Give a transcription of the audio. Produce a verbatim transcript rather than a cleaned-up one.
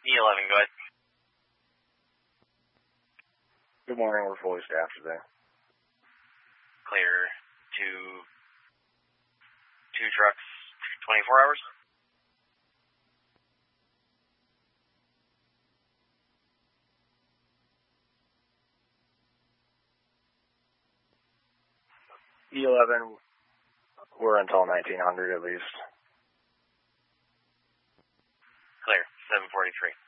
E eleven, go ahead. Good morning, we're fully staffed today. Clear two, two trucks, twenty-four hours? E eleven, we're until nineteen hundred at least. Clear, seven forty-three.